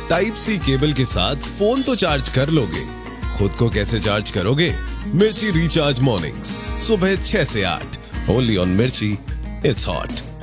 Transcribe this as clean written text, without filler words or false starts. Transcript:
Type सी cable के साथ phone तो चार्ज कर लोगे, खुद को कैसे चार्ज करोगे? मिर्ची रिचार्ज मॉर्निंग्स सुबह 6 से 8 ओनली ऑन मिर्ची, इट्स हॉट।